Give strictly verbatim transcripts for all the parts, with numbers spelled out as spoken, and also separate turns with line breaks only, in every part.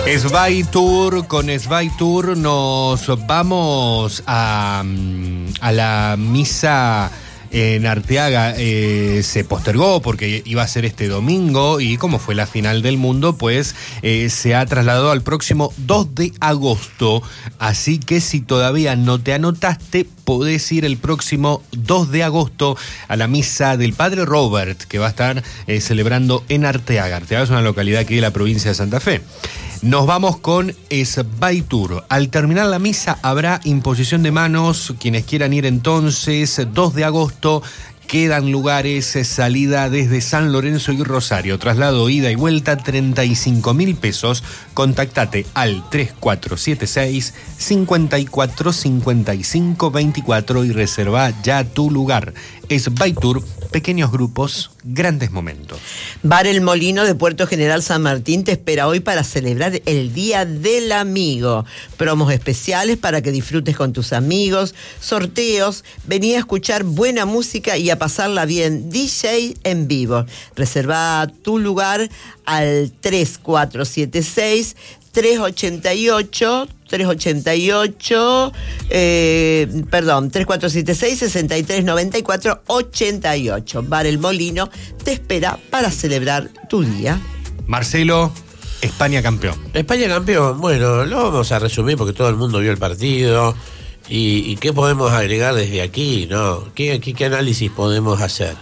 Svay Tour, con Svay Tour nos vamos a, a la misa en Arteaga. Eh, se postergó porque iba a ser este domingo y como fue la final del mundo, pues eh, se ha trasladado al próximo dos de agosto. Así que si todavía no te anotaste, podés ir el próximo dos de agosto a la misa del Padre Robert, que va a estar eh, celebrando en Arteaga. Arteaga es una localidad aquí de la provincia de Santa Fe. Nos vamos con Svay Tour. Al terminar la misa habrá imposición de manos. Quienes quieran ir entonces, dos de agosto, quedan lugares, salida desde San Lorenzo y Rosario. Traslado, ida y vuelta, treinta y cinco mil pesos. Contactate al tres cuatro siete seis, cinco cuatro cinco cinco dos cuatro y reserva ya tu lugar. Svay Tour, pequeños grupos, grandes momentos.
Bar El Molino de Puerto General San Martín te espera hoy para celebrar el Día del Amigo. Promos especiales para que disfrutes con tus amigos, sorteos, vení a escuchar buena música y a pasarla bien. D J en vivo. Reserva tu lugar al tres cuatro siete seis, tres ocho ocho, tres ocho ocho, eh, perdón, tres cuatro siete seis, seis tres nueve cuatro, ocho ocho. Bar El Molino te espera para celebrar tu día.
Marcelo, España campeón.
España campeón, bueno, lo vamos a resumir porque todo el mundo vio el partido. ¿Y, y qué podemos agregar desde aquí? ¿No? ¿Qué, qué, qué análisis podemos hacer?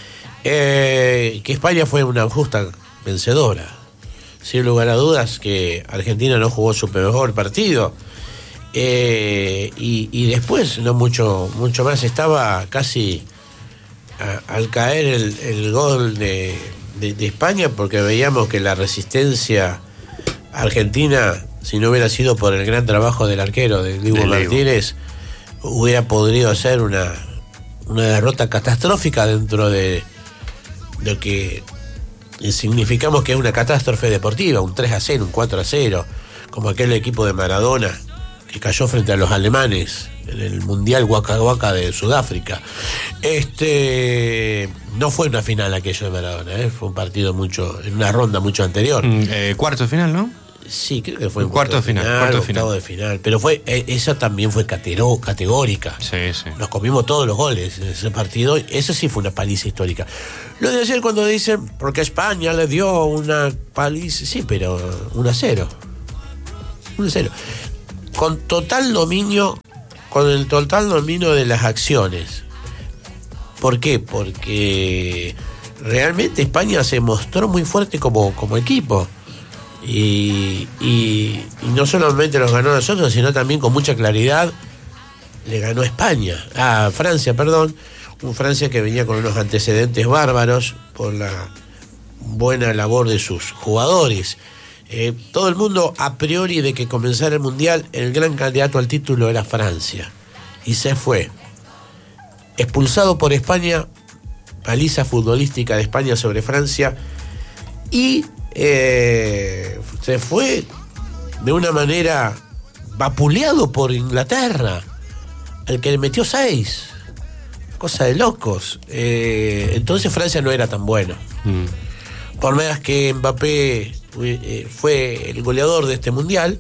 Eh, que España fue una justa vencedora. Sin lugar a dudas que Argentina no jugó su mejor partido. Eh, y, y después, no mucho, mucho más, estaba casi a, al caer el, el gol de, de, de España, porque veíamos que la resistencia argentina, si no hubiera sido por el gran trabajo del arquero, de Diego Martínez, hubiera podido ser una, una derrota catastrófica dentro de lo que significamos que es una catástrofe deportiva, un tres a cero, un cuatro a cero, como aquel equipo de Maradona que cayó frente a los alemanes en el Mundial Waka Waka de Sudáfrica. Este no fue una final aquello de Maradona, ¿eh? Fue un partido mucho, en una ronda mucho anterior.
Mm, eh, cuarto de final, ¿no?
Sí, creo que fue un
cuarto de final,
final,
cuarto de
octavo
final.
de final, pero fue eh, esa también fue catero, categórica.
Sí, sí.
Nos comimos todos los goles en ese partido. Eso sí fue una paliza histórica. Lo de ayer cuando dicen porque España le dio una paliza, sí, pero uno a cero. uno a cero. Con total dominio, con el total dominio de las acciones. ¿Por qué? Porque realmente España se mostró muy fuerte como, como equipo. Y, y, y no solamente los ganó a nosotros, sino también con mucha claridad le ganó a España, a Francia, perdón, un Francia que venía con unos antecedentes bárbaros por la buena labor de sus jugadores. Eh, todo el mundo a priori de que comenzara el Mundial, el gran candidato al título era Francia, y se fue expulsado por España, paliza futbolística de España sobre Francia, y Eh, se fue de una manera vapuleado por Inglaterra, al que le metió seis, cosa de locos. Eh, entonces Francia no era tan bueno. Mm. Por más que Mbappé eh, fue el goleador de este mundial,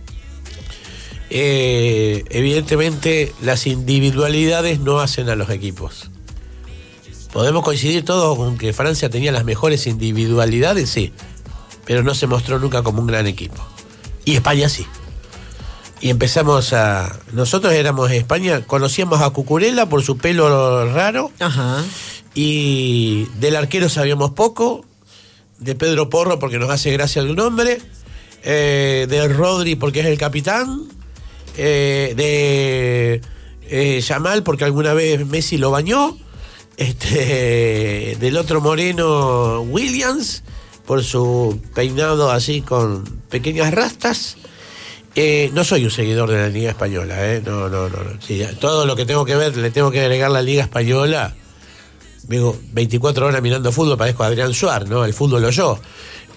eh, evidentemente las individualidades no hacen a los equipos. Podemos coincidir todos con que Francia tenía las mejores individualidades, sí, pero no se mostró nunca como un gran equipo. Y España sí. Y empezamos a... Nosotros éramos España, conocíamos a Cucurella por su pelo raro.
Ajá.
Y del arquero sabíamos poco. De Pedro Porro porque nos hace gracia el nombre. Eh, de Rodri porque es el capitán. Eh, de eh, Yamal porque alguna vez Messi lo bañó. Este, del otro moreno Williams por su peinado así con pequeñas rastas. Eh, no soy un seguidor de la Liga Española, ¿eh? No, no, no. no. Sí, todo lo que tengo que ver, le tengo que agregar la Liga Española. Digo, veinticuatro horas mirando fútbol, parezco Adrián Suárez, ¿no? El fútbol o yo.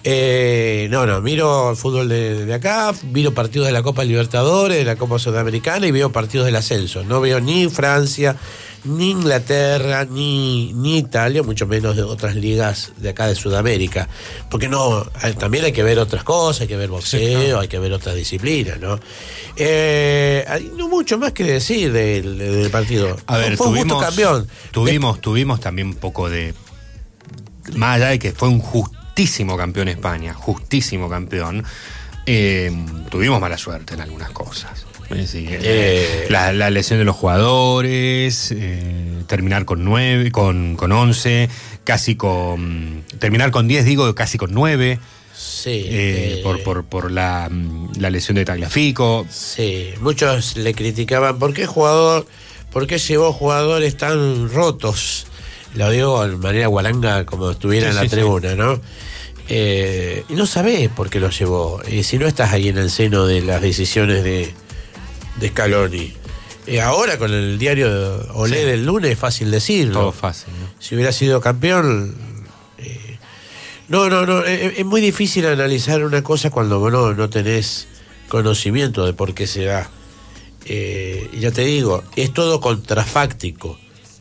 Eh, no, no, miro el fútbol de, de acá, miro partidos de la Copa Libertadores, de la Copa Sudamericana y veo partidos del ascenso. No veo ni Francia, ni Inglaterra, ni, ni Italia, mucho menos de otras ligas de acá de Sudamérica. Porque no, también hay que ver otras cosas, hay que ver boxeo, sí, claro. Hay que ver otras disciplinas, ¿no? Eh, hay no mucho más que decir del, del partido.
A ver,
fue
tuvimos,
un justo campeón.
Tuvimos, tuvimos también un poco de... Más allá de que fue un justísimo campeón España, justísimo campeón, eh, tuvimos mala suerte en algunas cosas. Es decir, eh, la, la lesión de los jugadores, eh, terminar con nueve, con, con once, casi con... Terminar con diez, digo, casi con nueve.
Sí.
Eh, eh, por por, por la, la lesión de Tagliafico.
Sí, muchos le criticaban, ¿por qué jugador, por qué llevó jugadores tan rotos? Lo digo de manera guaranga, como estuviera sí, en la sí, tribuna, sí. ¿no? Eh, y no sabés por qué lo llevó. Eh, si no estás ahí en el seno de las decisiones de, de Scaloni. Eh, ahora con el diario Olé sí. del lunes es fácil decirlo.
Todo fácil, ¿no?
Si hubiera sido campeón... Eh, no, no, no. Es, es muy difícil analizar una cosa cuando vos no, no tenés conocimiento de por qué se da. Eh, ya te digo, es todo contrafáctico.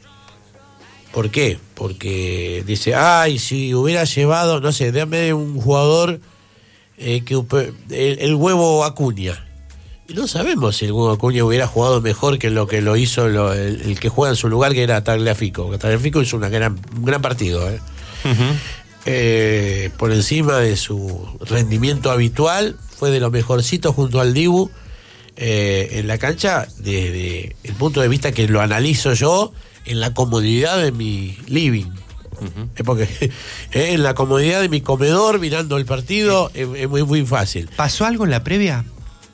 ¿Por qué? Porque dice, ay, si hubiera llevado, no sé, dame un jugador eh, que el, el huevo Acuña. Y no sabemos si el huevo Acuña hubiera jugado mejor que lo que lo hizo lo, el, el que juega en su lugar, que era Tagliafico. Tagliafico hizo una gran, un gran partido, ¿eh? Uh-huh. Eh, por encima de su rendimiento habitual, fue de lo mejorcito junto al Dibu eh, en la cancha, desde el punto de vista que lo analizo yo, en la comodidad de mi living. Uh-huh. Es porque eh, en la comodidad de mi comedor, mirando el partido, es, es muy, muy fácil.
¿Pasó algo en la previa?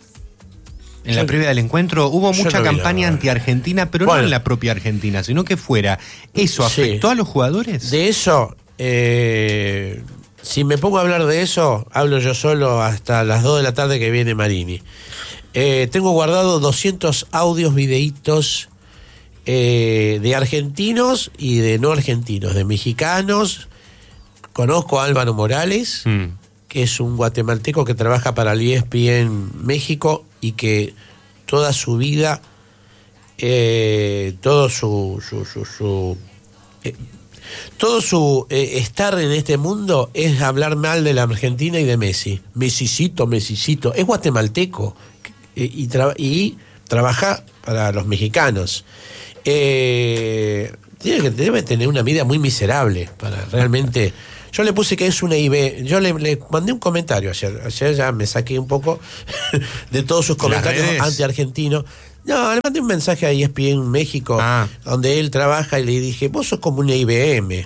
En yo, la previa del encuentro hubo mucha no campaña anti-argentina, pero bueno, no en la propia Argentina, sino que fuera. ¿Eso afectó sí. a los jugadores?
De eso, eh, si me pongo a hablar de eso, hablo yo solo hasta las dos de la tarde que viene Marini. Eh, tengo guardado doscientos audios, videitos, Eh, de argentinos y de no argentinos, de mexicanos. Conozco a Álvaro Morales, mm. que es un guatemalteco que trabaja para el E S P N México y que toda su vida, eh, todo su, su, su, su eh, todo su eh, estar en este mundo es hablar mal de la Argentina y de Messi. Messicito, Messicito. Es guatemalteco eh, y, tra- y trabaja para los mexicanos. Eh, tiene que, debe tener una vida muy miserable para realmente. Yo le puse que es una I B. Yo le, le mandé un comentario ayer. Ayer ya me saqué un poco de todos sus comentarios anti-argentinos. No, le mandé un mensaje a E S P N México, ah. donde él trabaja, y le dije, vos sos como una I B M.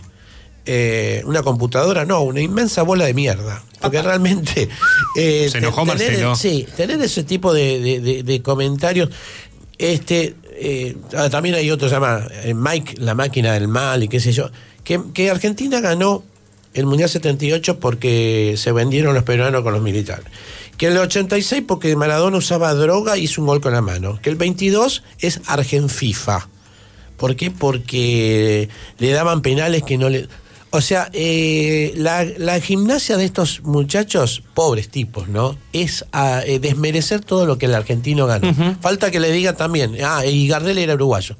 Eh, una computadora, no, una inmensa bola de mierda. Porque ah. realmente. Eh,
Se enojó
tener,
Marcelo.
Sí, tener ese tipo de, de, de, de comentarios. Este. Eh, también hay otro, se llama eh, Mike, la máquina del mal y qué sé yo, que, que Argentina ganó el Mundial setenta y ocho porque se vendieron los peruanos con los militares, que el ochenta y seis porque Maradona usaba droga y hizo un gol con la mano, que el veintidós es Argenfifa. ¿Por qué? Porque le daban penales que no le... O sea, eh, la, la gimnasia de estos muchachos, pobres tipos, ¿no? Es a, eh, desmerecer todo lo que el argentino ganó. Uh-huh. Falta que le digan también, ah, y Gardel era uruguayo.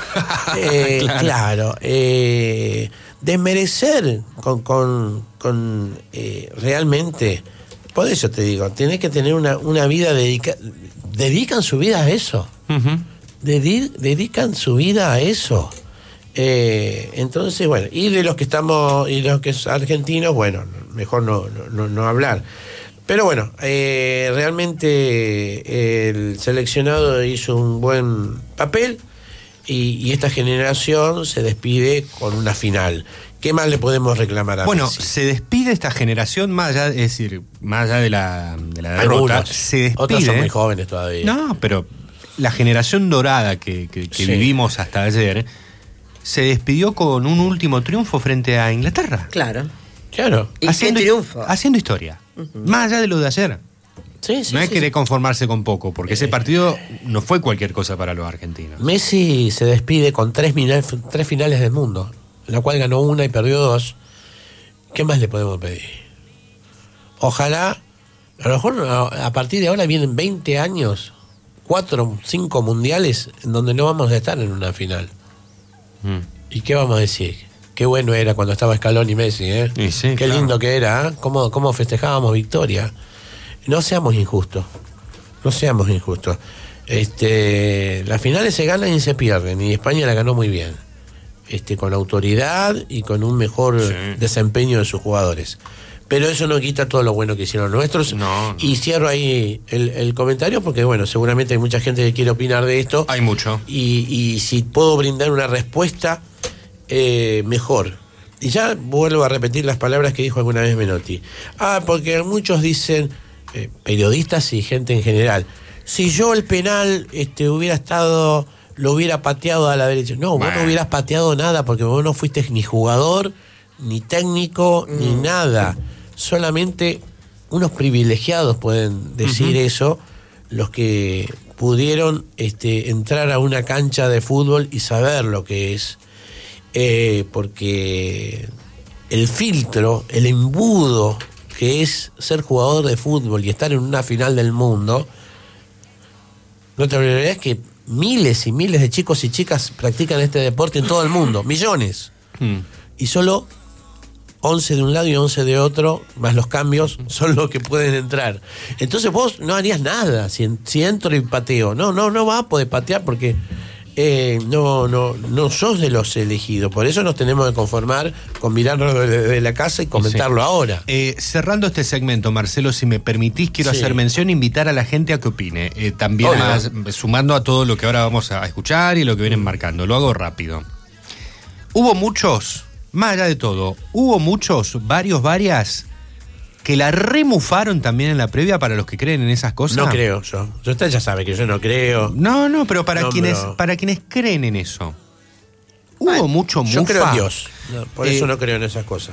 eh, claro, claro eh, desmerecer con, con, con eh, realmente, por eso te digo, tenés que tener una, una vida dedicada. ¿Dedican su vida a eso? Uh-huh. Dedi- ¿Dedican su vida a eso? Eh, entonces, bueno, y de los que estamos, y los que son argentinos, bueno, mejor no, no, no hablar. Pero bueno, eh, realmente el seleccionado hizo un buen papel y, y esta generación se despide con una final. ¿Qué más le podemos reclamar a
Bueno,
Messi?
Se despide esta generación, más allá, es decir, más allá de la, de la derrota,
Algunos,
se despide.
Otros son muy jóvenes todavía.
No, pero la generación dorada que, que, que sí. vivimos hasta ayer se despidió con un último triunfo frente a Inglaterra.
Claro.
Claro.
¿Y
haciendo,
qué triunfo?
Haciendo historia. Uh-huh. Más allá de lo de ayer.
Sí, sí,
no hay
sí,
que
sí.
conformarse con poco, porque eh, ese partido no fue cualquier cosa para los argentinos.
Messi se despide con tres, finales, tres finales del mundo, en la cual ganó una y perdió dos. ¿Qué más le podemos pedir? ojalá, a lo mejor a, a partir de ahora vienen veinte años, cuatro, cinco mundiales en donde no vamos a estar en una final. Mm. ¿Y qué vamos a decir? Qué bueno era cuando estaba Scaloni y Messi, ¿eh?
Y sí,
qué
claro.
lindo que era, ¿eh? Cómo, cómo festejábamos victoria. No seamos injustos, no seamos injustos. Este, las finales se ganan y se pierden, y España la ganó muy bien, este, con autoridad y con un mejor sí. desempeño de sus jugadores. Pero eso no quita todo lo bueno que hicieron nuestros.
No, no.
Y cierro ahí el, el comentario porque, bueno, seguramente hay mucha gente que quiere opinar de esto.
Hay mucho.
Y, y si puedo brindar una respuesta, eh, mejor. Y ya vuelvo a repetir las palabras que dijo alguna vez Menotti. Ah, porque muchos dicen, eh, periodistas y gente en general, si yo el penal este, hubiera estado, lo hubiera pateado a la derecha. No, bueno. Vos no hubieras pateado nada porque vos no fuiste ni jugador, ni técnico, mm. ni nada. Solamente unos privilegiados pueden decir uh-huh. eso, los que pudieron este, entrar a una cancha de fútbol y saber lo que es. Eh, porque el filtro, el embudo que es ser jugador de fútbol y estar en una final del mundo, no te olvides que miles y miles de chicos y chicas practican este deporte en todo el mundo, millones, mm. y solo once de un lado y once de otro, más los cambios, son los que pueden entrar. Entonces vos no harías nada si, si entro y pateo. No, no, no vas a poder patear porque eh, no, no, no sos de los elegidos. Por eso nos tenemos que conformar con mirarlo desde la casa y comentarlo sí. ahora.
Eh, cerrando este segmento, Marcelo, si me permitís, quiero sí. hacer mención e invitar a la gente a que opine. Eh, también oh, más, no. sumando a todo lo que ahora vamos a escuchar y lo que vienen marcando. Lo hago rápido. Hubo muchos, más allá de todo, hubo muchos, varios, varias, que la remufaron también en la previa para los que creen en esas cosas.
No creo yo. Usted ya sabe que yo no creo.
No, no, pero para
no,
quienes
pero...
para quienes creen en eso. Hubo
bueno,
mucho mufa.
Yo creo en Dios. No, por eh, eso no creo en esas cosas.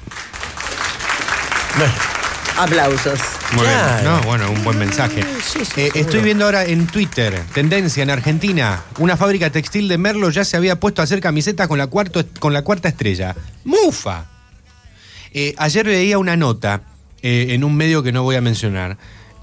Bueno. Aplausos.
Muy claro. bien. No, bueno, un buen mensaje.
Sí, sí,
eh, estoy viendo ahora en Twitter, tendencia en Argentina, una fábrica textil de Merlo ya se había puesto a hacer camisetas con la, cuarto, con la cuarta estrella. ¡Mufa! Eh, ayer veía una nota eh, en un medio que no voy a mencionar.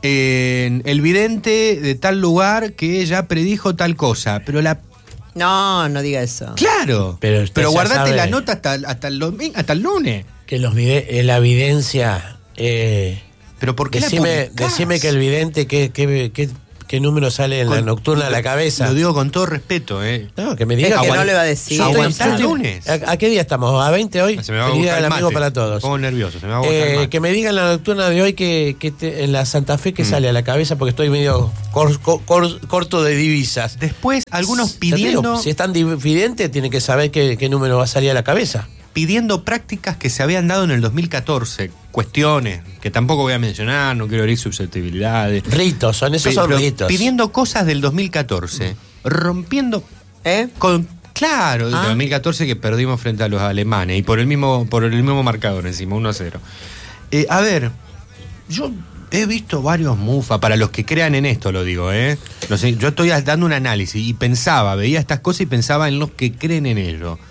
Eh, el vidente de tal lugar que ya predijo tal cosa, pero la...
No, no diga eso.
Claro, pero, pero guardate
sabe
la nota hasta, hasta, el, domingo, hasta el lunes.
Que los vide- la evidencia... Eh,
pero ¿por qué
decime,
la
decime que el vidente qué, qué, qué, qué número sale en con, la nocturna de la cabeza.
Lo digo con todo respeto, eh.
No, que me diga
es que
aguant-
no le va a decir.
Aguantar el lunes.
¿A, ¿A qué día estamos? ¿A veinte hoy?
Se me va a
Feliz día del
el
amigo
mate.
para todos.
Me pongo nervioso, se me va a
eh, que me digan la nocturna de hoy que, que te, en la Santa Fe que mm. sale a la cabeza porque estoy medio cor, cor, cor, corto de divisas.
Después algunos pidiendo...
Digo, si es tan vidente tiene que saber qué, qué número va a salir a la cabeza.
Pidiendo prácticas que se habían dado en el dos mil catorce, cuestiones que tampoco voy a mencionar, no quiero herir susceptibilidades.
Ritos, son esos son ritos.
Pidiendo cosas del dos mil catorce, rompiendo...
¿Eh?
Con, claro, del ah. dos mil catorce que perdimos frente a los alemanes y por el mismo, por el mismo marcador encima, uno a cero. Eh, a ver, yo he visto varios mufas, para los que crean en esto lo digo, ¿eh? No sé, yo estoy dando un análisis y pensaba, veía estas cosas y pensaba en los que creen en ello.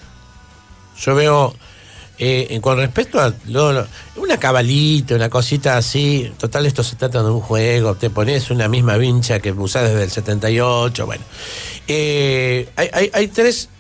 Yo veo, eh, con respecto a lo, lo, una cabalita, una cosita así, total esto se trata de un juego, te pones una misma vincha que usás desde el setenta y ocho, bueno. Eh, hay, hay, hay tres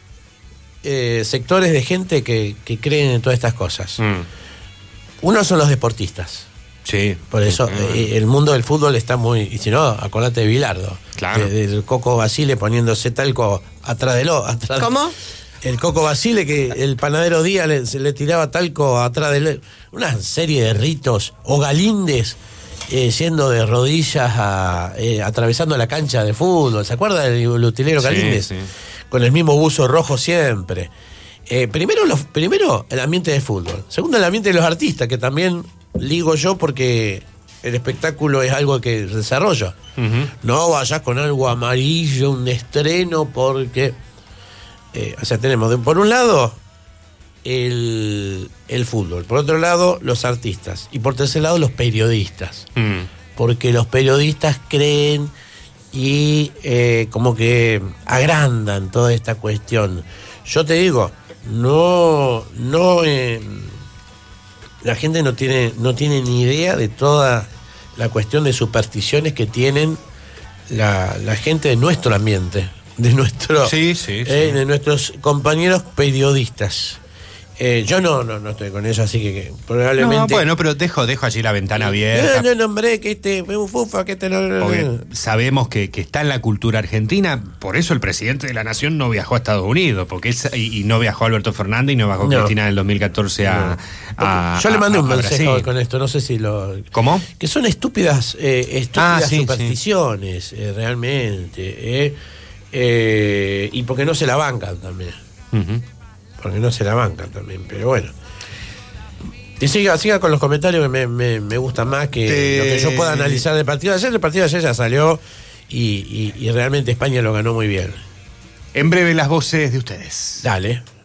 eh, sectores de gente que, que creen en todas estas cosas. Mm. Uno son los deportistas.
Sí.
Por eso mm. eh, el mundo del fútbol está muy... Y si no, acordate de Bilardo.
Claro.
De, del Coco Basile poniéndose talco atrás de lo... Atrás
¿Cómo?
El Coco Basile, que el panadero Díaz le, se le tiraba talco atrás de él. Una serie de ritos. O Galíndez eh, yendo de rodillas a, eh, atravesando la cancha de fútbol. ¿Se acuerda del utilero Galíndez? Sí, sí. Con el mismo buzo rojo siempre. Eh, primero, los, primero, el ambiente de fútbol. Segundo, el ambiente de los artistas, que también ligo yo porque el espectáculo es algo que desarrolla. Uh-huh. No vayas con algo amarillo, un estreno, porque... Eh, o sea, tenemos de, por un lado el, el fútbol, por otro lado los artistas y por tercer lado los periodistas, mm. porque los periodistas creen y eh, como que agrandan toda esta cuestión. Yo te digo, no, no, eh, la gente no tiene, no tiene ni idea de toda la cuestión de supersticiones que tienen la, la gente de nuestro ambiente, de nuestro,
sí, sí, sí.
Eh, de nuestros compañeros periodistas. Eh, yo no, no, no estoy con eso, así que, que probablemente.
No, bueno, pero dejo, dejo allí la ventana abierta.
No, no, nombré que este es un fufa, que este no. no, no.
Sabemos que, que está en la cultura argentina, por eso el presidente de la nación no viajó a Estados Unidos, porque es, y, y no viajó Alberto Fernández y no viajó
No.
Cristina en el dos mil catorce a.
No.
a
Yo le mandé
a-
un
a
mensaje
Brasil.
hoy con esto, no sé si lo.
¿Cómo?
Que son estúpidas, eh, estúpidas
Ah, sí,
supersticiones, eh, realmente. Eh, eh, y porque no se la bancan también.
Ujú.
Porque no se la bancan también, pero bueno. Y siga, siga con los comentarios que me, me, me gustan más que
Te-
lo que yo pueda analizar del partido de ayer. El partido de ayer ya salió y, y, y realmente España lo ganó muy bien.
En breve las voces de ustedes.
Dale.